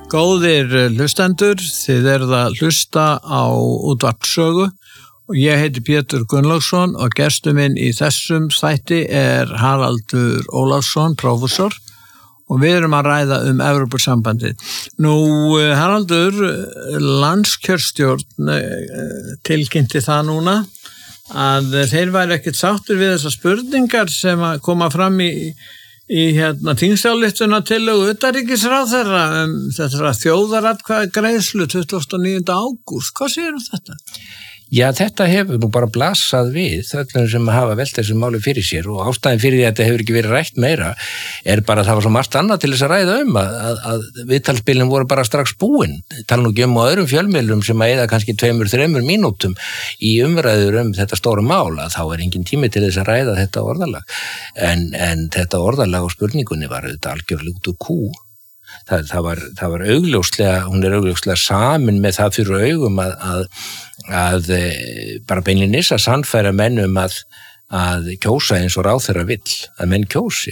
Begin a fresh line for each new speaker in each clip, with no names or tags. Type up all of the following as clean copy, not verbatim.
Góðir hlustendur, þið eruð að hlusta á útvarpssögu og ég heiti Pétur Gunnlaugsson og gestur minn í þessum þætti Haraldur Ólafsson, prófessor, og við erum að ræða Evrópusambandið. Nú, Haraldur, landskjörstjórn tilkynnti það núna að þeir væri ekkert sáttir við þessar spurningar sem að koma fram í þingsályftunartillögu utanríkisráðherra þetta þjóðaratkvæðagreiðslu 29. ágúst. Hvað segir þetta?
Já, þetta hefur nú bara blasað við öllum sem hafa velt þessu máli fyrir sér og ástæðin fyrir því að þetta hefur ekki verið rætt meira bara að það var svo margt annað til þess að ræða að viðtalsbílinn voru bara strax búin. Tala nú ekki á öðrum fjölmiðlum sem að eyða kannski 2-3 mínútum í umræður þetta stóra mál að þá engin tími til þess að ræða þetta orðalag. En þetta orðalag og spurningunni var þetta algjörlega út úr kú. Það var augljóslega, hún augljóslega samin með það fyrir augum að bara beinlínis að sannfæra menn að kjósa eins og ráðherra vill, að menn kjósi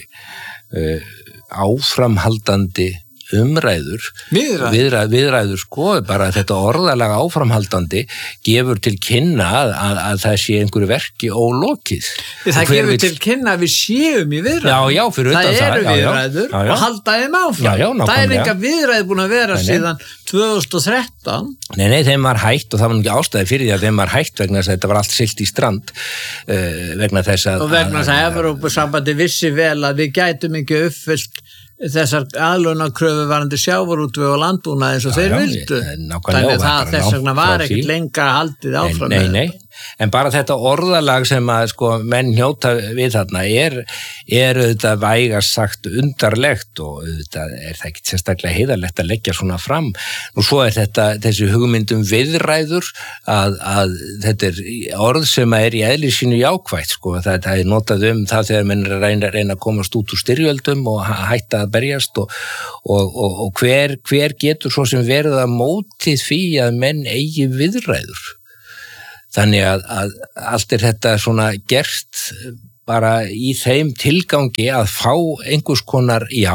áframhaldandi umræður, viðræður sko, bara þetta orðalega áframhaldandi gefur til kynna að það sé einhverju verki ólokið.
Það gefur til kynna að við séum í viðræður.
Já, fyrir utan það.
Það viðræður og halda þeim áfram. Það enga viðræður búin að vera síðan 2013.
Nei, þeim var hætt og það var ekki ástæði fyrir því að þeim var hætt vegna þess að þetta var allt siglt í strand vegna þess að...
Og vegna þess að Evrópusambandi vissi vel að við gætum ekki uppfyllt þessar aðlaunakröfur varandi sjávarútveg og landbúnað eins og þeir vildu. Þannig að það þess vegna var ekkert lengra haldið áfram.
Nei. En bara þetta orðalag sem að menn hnjóta við þarna auðvitað vægast sagt undarlegt og auðvitað það ekki sérstaklega heiðarlegt að leggja svona fram. Og svo þessi hugmyndum viðræður að þetta orð sem að í eðli sínu jákvætt það notað það þegar menn reyna að komast út úr styrjöldum og hætta að berjast og hver getur svo sem verið að móti því að menn eigi viðræður. Þannig að allt þetta svona gert bara í þeim tilgangi að fá einhvers konar já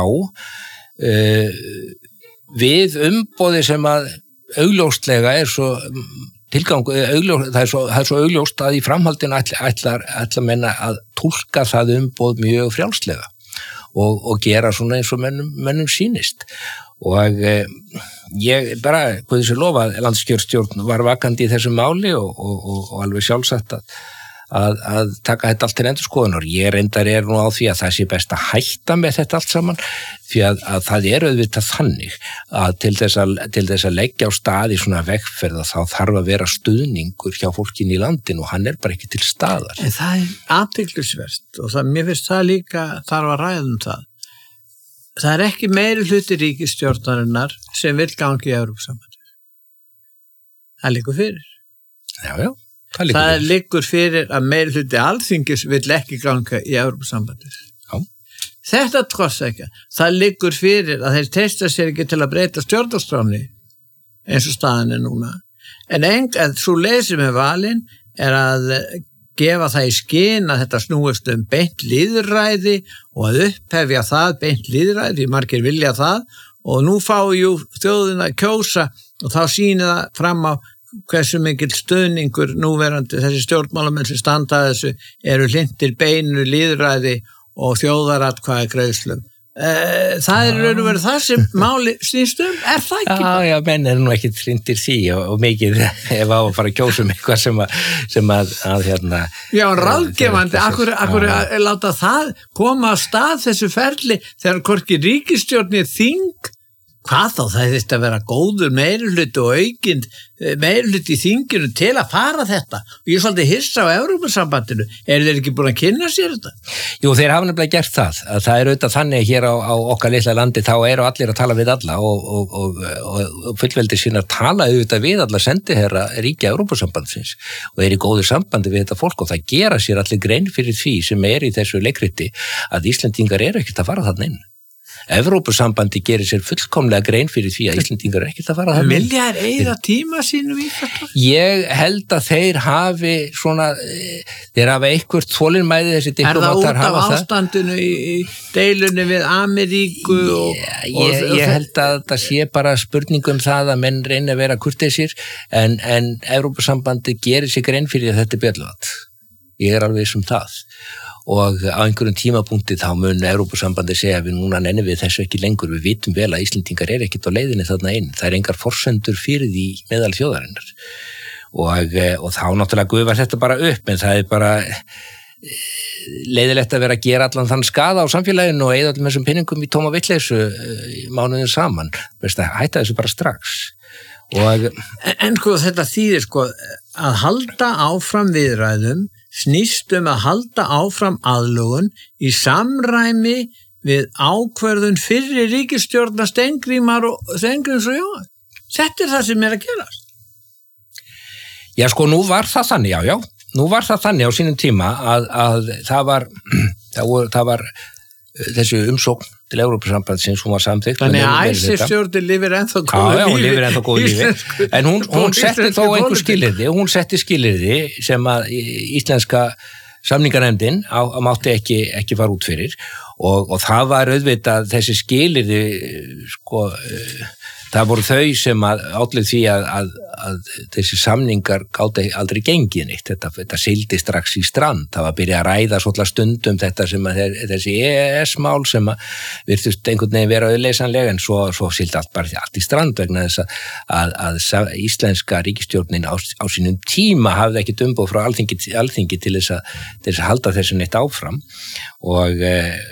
við umboði sem að augljóslega svo það er svo augljóst að í framhaldinu ætla menna að túlka það umboð mjög frjálslega og gera svona eins og mönnum sýnist. Og ég bara, hvað þessi lofa, landskjörstjórn var vakandi í þessu máli og alveg sjálfsagt að taka þetta allt til endurskoðunar. Ég reyndar nú á því að það sé best að hætta með þetta allt saman því að það auðvitað þannig að til þess að leggja á stað í svona vegferð þá þarf að vera stuðningur hjá fólkinu í landinu og hann bara ekki til staðar.
En það athyglisvert og mér finnst það líka þarf að ræða það. Það ekki meiri hluti ríkisstjórnarinnar sem vill gangi í Evrópusambandið. Það liggur fyrir.
Já.
Það liggur fyrir að meiri hluti alþingis vill ekki ganga í Evrópusambandið.
Já.
Þetta tross ekki. Það liggur fyrir að þeir treysta sér ekki til að breyta stjórnarskránni eins og staðan núna. En svo leið sem valin að gefa það í skyn að þetta snúist beint lýðræði og að upphefja það beint lýðræði, margir vilja það og nú fá þjóðin að kjósa og þá sýnir það fram á hversu mikill stuðningur núverandi þessi stjórnmálamenn sem standa þessu eru hlynntir beinu lýðræði og þjóðaratkvæðagreiðslum. Það raun og veru það sem máli snýst það ekki?
Já, menn nú ekki hlynntir því og mikið ef á að fara að kjósa eitthvað sem að
Já, ráðgefandi, akkur láta það koma á stað þessu ferli þegar hvorki ríkisstjórn þing hvað þá, það þyrfti að vera góður meirihluti og aukinn meirihluti í þinginu til að fara þetta og ég svolítið hissa á Evrópusambandinu þeir ekki búin að kynna sér þetta?
Jú, þeir hafa nefnilega gert það að það auðvitað þannig hér á okkar litla landi þá eru allir að tala við alla og fullveldi sín að tala auðvitað við alla sendiherra ríkja Evrópusambandsins og í góðu sambandi við þetta fólk og það gera sér allir grein fyrir því sem í þessu leikriti að Íslendingar ekkert að fara þarna inn. Evrópusambandi gerir sér fullkomlega grein fyrir því að Íslendingar ekkert að fara þarna.
Vilja eyða tíma sínum í þetta?
Ég held að þeir hafi svona, þeir hafa eitthvað þolinmæði þessi diplomatar hafa það.
Er það út af ástandinu í deilunni við Ameríku?
Ég held að það sé bara spurningum það að menn reyna að vera kurteisir en Evrópusambandi gerir sér grein fyrir að þetta er björluvat. Ég er alveg það. Og á einhverjum tímapunkti þá mun Evrópusambandi segja að við núna nennum við þessu ekki lengur, við vitum vel að Íslendingar ekkert á leiðinni þarna inn, það engar forsendur fyrir því meðal þjóðarinnar og þá náttúrulega gufar þetta bara upp, en það bara leiðilegt að vera að gera allan þann skaða á samfélaginu og eyða öllum þessum pinningum í tóma vitleysu mánuðin saman, hætta þessu bara strax.
En þetta þýðir að halda áfram viðræðum snýst að halda áfram aðlögun í samræmi við ákvörðun fyrri ríkisstjórnar Steingríms og Jóhann. Þetta það sem að gerast.
Já, nú var það þannig, já. Nú var það þannig á sínum tíma að það var þessi umsókn til Evrópusambandsins, hún var samþykkt.
Þannig að æsistjórnin lifir ennþá góðu lífi.
Já, hún lifir ennþá góðu lífi. En hún setti þó einhver skilyrði, hún setti skilyrði sem að íslenska samninganefndin mátti ekki fara út fyrir og það var auðvitað þessi skilyrði, það voru þau sem ollu því að þessi samningar gátu aldrei gengið neitt, þetta sigldi strax í strand, það var að byrja að ræða svolítið stundum þetta sem þessi EES-mál sem virtust einhvern veginn vera auðleysanlega en svo sigldi allt í strand vegna þess að íslenska ríkisstjórnin á sínum tíma hafði ekkert umboð frá alþingi til þess að halda þessu neitt áfram og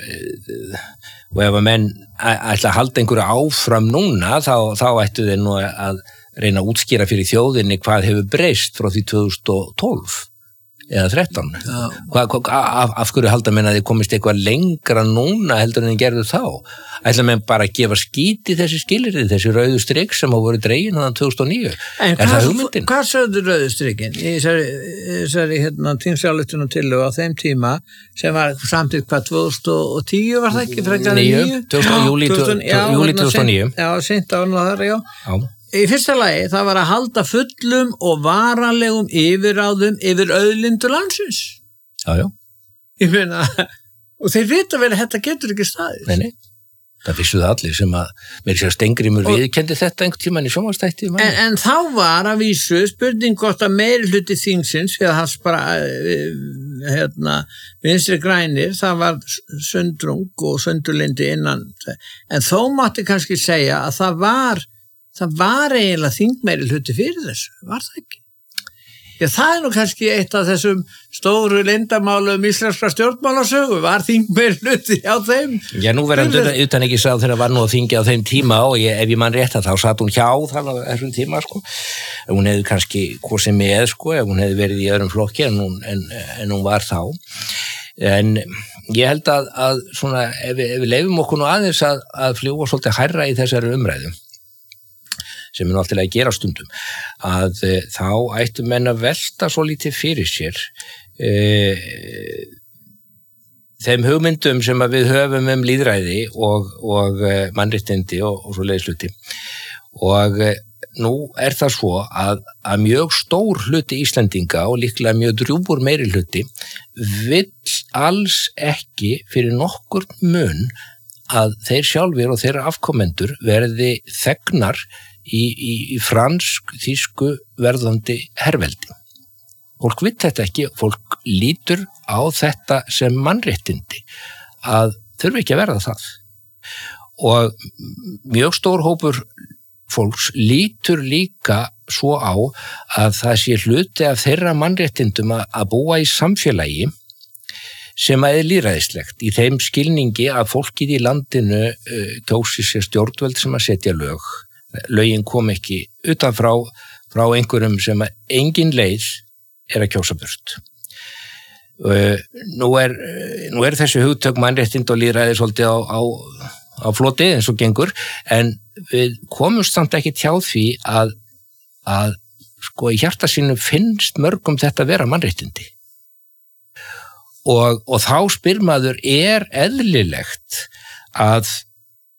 ef að menn ætla að halda einhverju áfram núna þá ættu þeir nú að reyna að útskýra fyrir þjóðinni hvað hefur breyst frá því 2012 eða 13. Af hverju halda menn að þið komist eitthvað lengra núna heldur en þið gerðu þá? Ætla menn bara að gefa skít í þessi skilyrði, þessi rauðu strik sem hafa voru dregin þannig 2009.
En það hugmyndin? Hvað sögðu rauðu strikin í þessari þingsályktunartillögu á þeim tíma sem var samtidig hvað 2010 var það ekki?
9, júlí 2009.
Já, seint á þar, já. Í fyrsta lagi, það var að halda fullum og varanlegum yfirráðum yfir auðlindur landsins.
Já.
Ég meina, og þeir vita vel að þetta getur ekki staðið.
Nei. Það vissu það allir sem að mér sér Steingrímur viðurkenndi þetta einhvern tímann í sjónvarpsþætti.
En þá var að vísu spurning hvort að meirihluti þingsins, fyrir að hans bara vinstri grænir, það var sundrung og sundurlindi innan. En þó mátti kannski segja að það var eiginlega þingmeiri hluti fyrir þessu, var það ekki? Já, það nú kannski eitt af þessum stóru leyndamálum íslenskra stjórnmálasögu, var þingmeiri hluti á þeim?
Já, nú verður utan ekki sá þegar var nú að þingja á þeim tíma og ef ég mann rétt að þá satt hún hjá þannig á þessum tíma, Ef hún hefði kannski kosið með, ef hún hefði verið í öðrum flokki en hún var þá. En ég held að svona, ef við leifum okkur nú aðeins að fljúga svolítið hærra í þessari umræðu, sem náttúrulega að gera stundum, að þá ættu menn að velta svo lítið fyrir sér þeim hugmyndum sem að við höfum lýðræði og mannréttindi og svo leiðsluti. Og nú það svo að mjög stór hluti Íslendinga og líklega mjög drjúgur meiri hluti vill alls ekki fyrir nokkur mun að þeir sjálfir og þeirra afkomendur verði þegnar í fransk, þýsku verðandi herveldi. Fólk vill þetta ekki, fólk lítur á þetta sem mannréttindi að þurfi ekki að verða það. Og mjög stór hópur fólks lítur líka svo á að það sé hluti af þeirra mannréttindum að búa í samfélagi sem er lýðræðislegt í þeim skilningi að fólkið í landinu kjósi sér stjórnvöld sem að setja lög. Lögin kom ekki utanfrá frá einhverjum sem engin leið að kjósa burt. Nú er þessi hugtök mannréttind og lýðræði svolítið á floti eins og gengur, en við komumst samt ekki hjá því að í hjarta sínu finnst mörgum þetta vera mannréttindi. Og þá spyr maður, eðlilegt að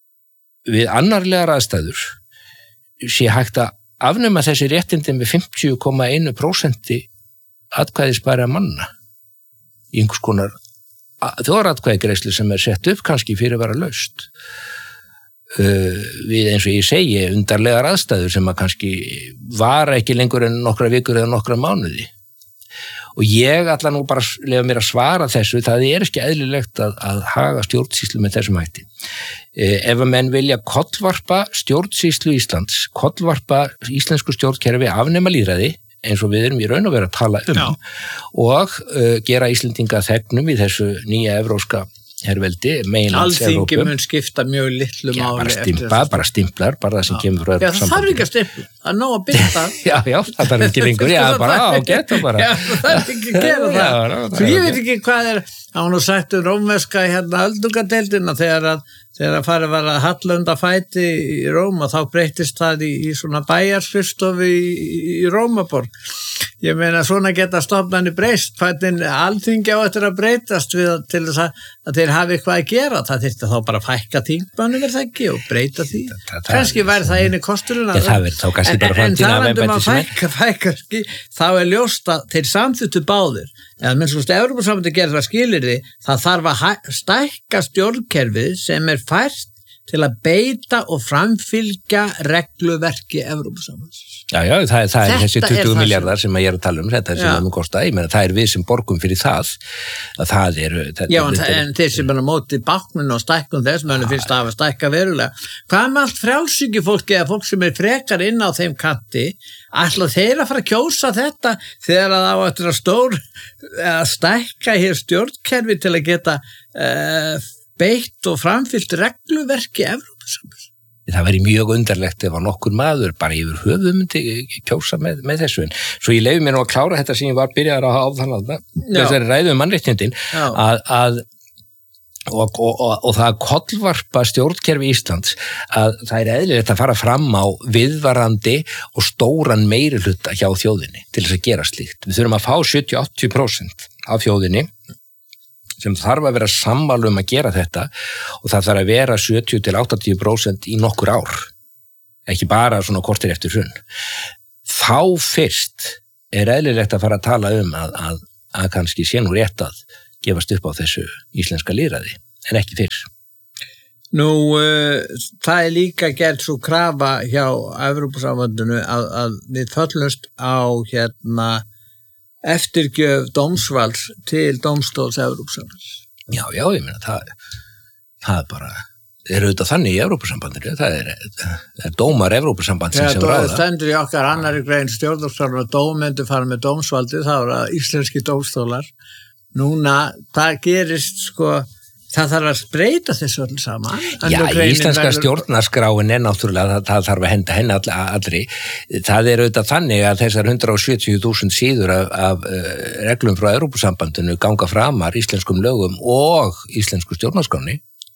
við annarlegar aðstæður sé hægt að afnema þessi réttindi með 50,1% atkvæðisbæra manna í einhvers konar þjóðaratkvæðagreiðslu sem sett upp kannski fyrir að vera laust. Við eins og ég segi undarlegar aðstæður sem að kannski vara ekki lengur en nokkra vikur eða nokkra mánuði. Og ég ætla nú bara að leyfa mér að svara þessu, það ekki eðlilegt að haga stjórnsýslu með þessum hætti. Ef að menn vilja kollvarpa stjórnsýslu Íslands, kollvarpa íslensku stjórnkerfi, afnema lýðræði, eins og við erum í raun og veru að tala og gera Íslendinga þegnum í þessu nýja evrópska herveldi, meginlands Evrópu.
Alþingi mun skipta mjög litlu máli.
Bara stimplar, bara það sem kemur frá
Evrópusambandinu. Já, það þarf ekki að stimpla, það nóg að byrta.
já, það þarf ekki lengur, bara ágætt og bara.
Já, það þarf ekki að gera það. Svo ég veit ekki hvað það var nú sagt rómverska öldungadeildina þegar farið var að halla undan fæti í Róma, þá breyttist það í svona bæjarskrifstofu í Rómaborg. Ég meina svona geta stofnanir breyst, hvernig Alþingi á eftir að breytast til þess að þeir hafi eitthvað að gera. Það þyrfti þá bara að fækka þingmönnum ekki og breyta því. Kannski væri það eini kosturinn.
Það verður þá kannski bara framtíðin að
fækka, þá ljóst að þeir samþykktu báðir. Eða minnst svo Evrópusambandið gerir það skilyrði, það þarf að stækka stjórnkerfið sem fært til að beita og framfylgja regluverki Evrópusambandsins.
Já, það þessi 20 miljardar sem ég að tala þetta sem það nú kosta, ég meina það við sem borgum fyrir það
en þeir sem móti báknun og stækkun þess, menn finnst að hafa stækka verulega. Hvað með allt frjálshyggju fólki eða fólk sem frekar inn á þeim kanti, ætla þeir að fara að kjósa þetta þegar að á eftir að stækka hér stjórnkerfi til að geta beitt og framfylgt regluverki Evrópusambandsins.
Það væri mjög undarlegt ef nokkur maður bara yfir höfuð myndi kjósa með þessu. Svo ég leyfi mér nú að klára þetta sem ég var byrjaður að hafa á þessari ræðu mannréttindin og það kollvarpa stjórnkerfi Íslands að það eðlilegt að fara fram á viðvarandi og stóran meirihluta hjá þjóðinni til þess að gera slíkt. Við þurfum að fá 70-80% af þjóðinni sem þarf að vera sammála að gera þetta og það þarf að vera 70-80% í nokkur ár, ekki bara svona kortir eftir hrun. Þá fyrst eðlilegt að fara að tala að kannski sé nú rétt að gefast upp á þessu íslenska lýðræði, en ekki fyrr.
Nú, það líka gert svo krafa hjá Evrópusambandinu að við föllumst á eftirgjöf dómsvalds til dómstóls Evrópusambands.
Já, ég meina það bara auðvitað þannig í Evrópusambandinu, það er dómar Evrópusambandsins sem ráða.
Það stendur í okkar annarri grein stjórnarskrár að dómendur fara með dómsvaldi, það voru íslenski dómstólar. Núna, það gerist það þarf að breyta þessu öll saman.
Já, íslenska stjórnarskráin náttúrulega, það þarf að henda henni allri. Það auðvitað þannig að þessar 170.000 síður af reglum frá Evrópusambandinu ganga framar íslenskum lögum og íslensku stjórnarskráni.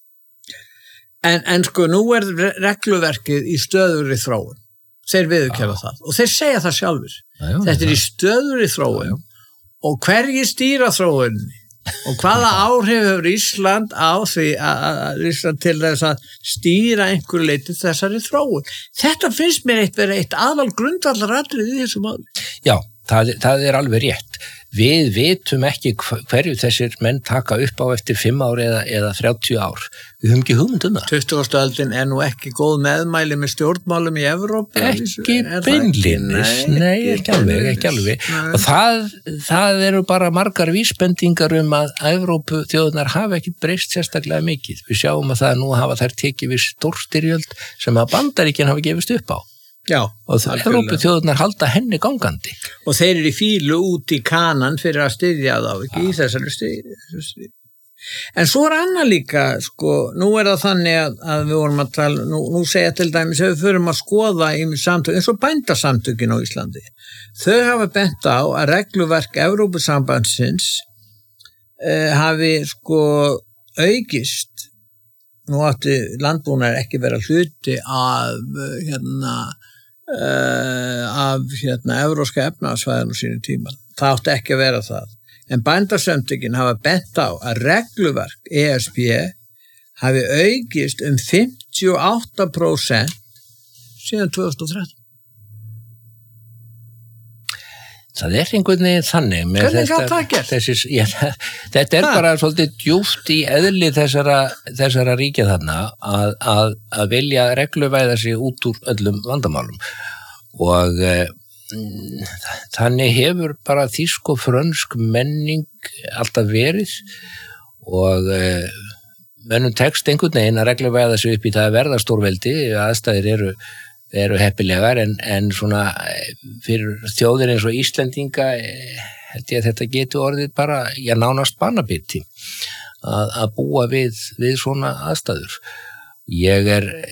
En nú regluverkið í stöðugri þróun. Þeir viðurkenna það og þeir segja það sjálfur. Þetta í stöðugri þróun og hverjir stýra þróunni? Og hvaða áhrif hefur Ísland á því að Ísland til þess að stýra einhver leiti þessari þróun? Þetta finnst mér eitt aðal grundvallaratriði í þessu máli. Já,
það alveg rétt. Við vitum ekki hverju þessir menn taka upp á eftir 5 ár eða 30 ár. Við höfum ekki hugmynd það.
20. öldin nú ekki góð meðmæli með stjórnmálum í Evrópu.
Ekki beinlínis, nei, ekki alveg. Og það eru bara margar vísbendingar að Evrópu þjóðunar hafa ekki breyst sérstaklega mikið. Við sjáum að það nú hafa þær tekið við stórstyrjöld sem að Bandaríkin hafa gefist upp á.
Já,
og Evrópu þjóðunar halda henni gangandi.
Og þeir eru í fílu út í kanan fyrir að styðja þá, ekki í þessari styðja. En svo annað líka, nú það þannig að við vorum að tala, nú segja til dæmis, ef við förum að skoða í samtök, eins og bændasamtökin á Íslandi. Þau hafa bent á að regluverk Evrópusambandsins hafi aukist. Nú átti landbúnaður ekki vera hluti af evrópska efnahagsvæðinu sínum tíma. Það átti ekki að vera það. En bændasamtökin hafa bent á að regluverk ESB hafi aukist 50 58% síðan 2013.
Það einhvern veginn þannig.
Hvernig gat það gert?
Þetta bara svolítið djúpt í eðli þessara ríkja þarna að vilja regluvæða sig út úr öllum vandamálum. Og þannig hefur bara þýsk og frönsk menning alltaf verið og mönnum tekst einhvern veginn að regluvæða sig upp í það að verða stórveldi, aðstæður eru heppilegar en svona fyrir þjóðir eins og Íslendinga held ég að þetta getur orðið bara nánast banabiti að búa við svona aðstæður. Ég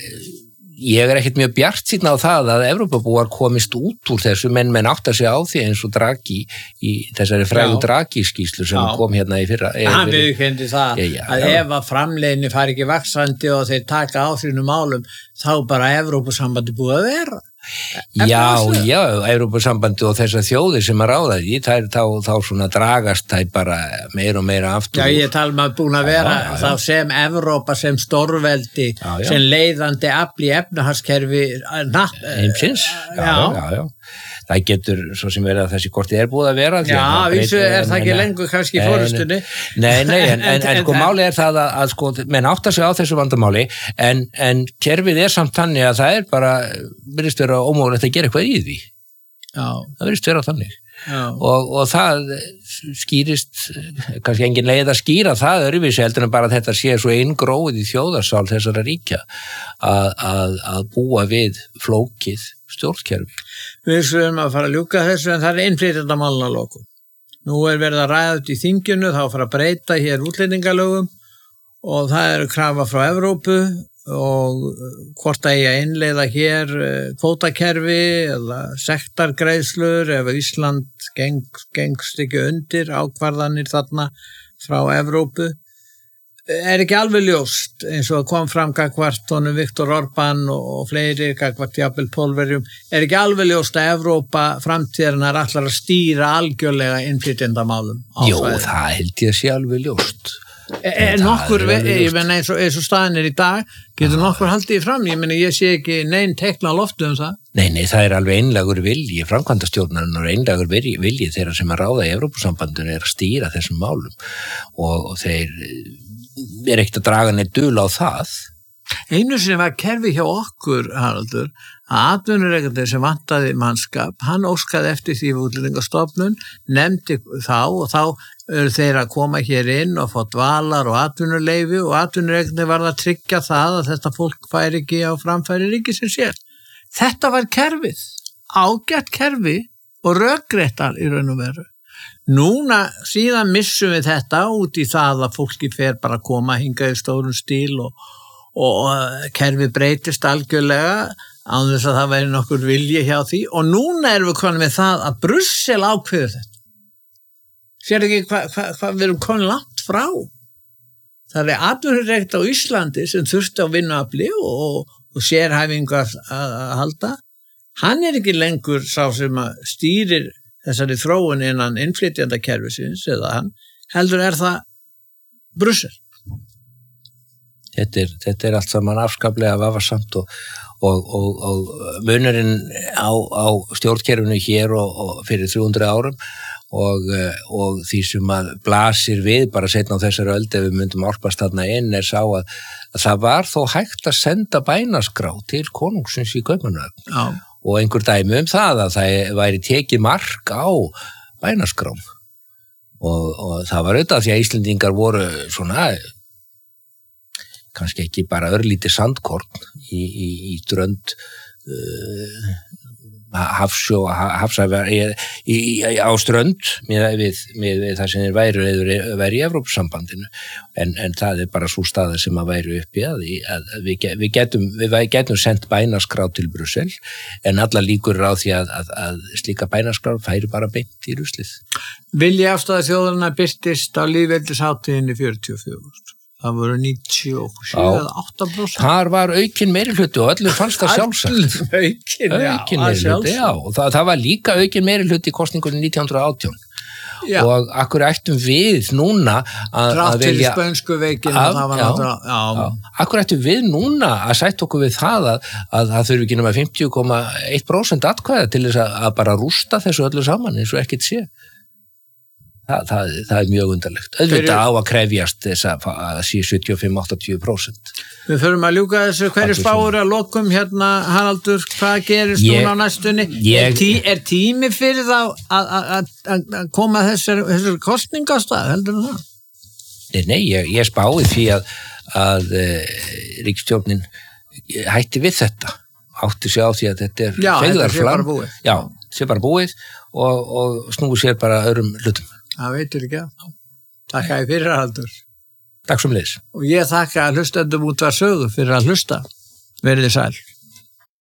er ekkert mjög bjartsýnn á það að Evrópubúar komist út úr þessu menn áttar sig á því eins og Draghi í þessari frægu Draghi-skýrslu sem kom hérna í fyrra.
Hann viðurkenndi það að ef að framleiðni fari ekki vaxandi og þeir taka á sínum málum þá bara Evrópusambandi búið að vera.
Já, Evrópusambandi og þessar þjóðir sem að ráða því, þá svona dragast þær bara meira og meira aftur.
Já, ég tala um að búin að vera þá sem Evrópa sem stórveldi, sem leiðandi afl í efnahagskerfi
heimsins. Já. Það getur svo sem verið að þessi korti búið að vera.
Já, vísu það ekki lengur kannski í fórustunni.
Nei, en sko máli það að sko, menn áttar sig á þessu vandamáli, en kerfið samt þannig að það bara, virðist vera ómögulegt að gera eitthvað í því.
Já.
Það virðist vera þannig. Og það skýrist, kannski engin leið að skýra það öðruvísi heldur en bara að þetta sé svo eingróið í þjóðarsál þessara ríkja að búa við flókið stjórnkerfi.
Við erum að fara að ljúka þessu en það innflytjendamálin að lokum. Nú verið að ræða út í þinginu, þá fara að breyta hér útlendingalögum og það eru krafa frá Evrópu og hvort að ég innleiða hér kvótakerfi eða sektargreiðslur ef Ísland gengst ekki undir ákvarðanir þarna frá Evrópu. Ekki alveg ljóst eins og kom fram gagvart honum Viktor Orbán og fleiri gagvart jafnvel Pólverjum, ekki alveg ljóst að Evrópa framtíðarinnar ætlar að stýra algjörlega innflytjendamálum.
Jú, það held ég sé alveg ljóst.
Nokkur, ég menna eins og staðin í dag, getur nokkur haldið í fram, ég sé ekki neinn teikna á loftu það.
Nei, það alveg einlægur vilji, framkvæmdastjórnarinnar og einlægur vilji þeirra sem að ráða í Evrópusambandinu að stýra þessum málum og þeir ekkert að draga neitt dul á það.
Einu sem var kerfi hjá okkur, Haraldur, að atvinnurekendur sem vantaði mannskap, hann óskaði eftir því Útlendingastofnun, nefndi þá og þá eru þeir að koma hér inn og fá dvalar og atvinnuleyfi og atvinnurekendur var að tryggja það að þetta fólk færi ekki á framfæri ríkisins sér. Þetta var kerfið, ágætt kerfi og rökréttar í raun og veru. Núna síðan missum við þetta út í það að fólki fer bara að koma hingað í stórum stíl og kerfi breytist algjörlega án þess að það væri nokkur vilji hjá því og núna erum við komin með það að Brussel ákveður þetta. Sér ekki hvað við erum komin langt frá. Það atvinnurekend á Íslandi sem þurfti á vinnuafli og sérhæfingu að halda. Hann ekki lengur sá sem að stýrir þessari þróun innan innflytjendakerfisins eða hann, heldur það Brussel.
Þetta allt saman afskaplega vafasamt og munurinn á stjórnkerfinu hér og fyrir 300 árum og því sem að blasir við bara seinna á þessari öld ef við myndum álpast þarna inn sá að það var þó hægt að senda bænaskrá til konungsins í Kaupmannahöfn.
Já.
Og einhver dæmi það að það væri tekið mark á bænaskrám og það var auðvitað því að Íslendingar voru svona kannski ekki bara örlítið sandkorn í strönd hafsjó á strönd með það sem væri í Evrópusambandinu en það bara svo staða sem að væri uppi að við getum sendt bænaskrá til Brussel en allar líkur á því að slíka bænaskrá færi bara beint í ruslið.
Vilji afstæða þjóðarinnar birtist á lýðveldisháttíðinni 44. Það voru 97 eða 8%.
Þar var aukinn meirihluti og öllum fannst það sjálfsagt.
Aukinn meirihluti,
já. Og það var líka aukinn meirihluti í kosningunni 1918. og akkur ættum við núna að
vilja spönsku veikin
akkur ættum við núna að sætta okkur við það að það þurfi ekki nema 50,1% atkvæða til þess að bara rústa þessu öllu saman eins og ekkert sé. Það er mjög undarlegt. Auðvitað á að krefjast þess að sé 75-80%.
Við förum að ljúka þessu hverju spáur að lokum hérna, Haraldur, hvað gerist núna á næstunni? Er tími fyrir þá að koma þessar kostningastað, heldur það?
Nei, ég spáði því að ríkisstjórnin hætti við þetta. Átti sig á því að þetta feigðarflam. Já, sé bara búið og snúi sér bara öðrum hlutum.
Það veitur ekki að. Takk að fyrir, Haraldur.
Takk sömuleiðis.
Og ég þakka hlustendum Útvarp Sögu fyrir að hlusta. Verið þið sæl.